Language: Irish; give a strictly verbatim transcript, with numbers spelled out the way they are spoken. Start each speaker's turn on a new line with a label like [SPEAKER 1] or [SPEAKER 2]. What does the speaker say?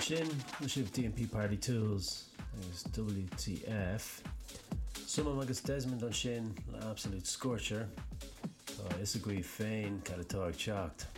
[SPEAKER 1] sin na sibh D and P Party Tools agus W T F. Suma agus Desmond an sin le Absolute Scorcher. Tá is a gcuí féin cad atá ag teacht.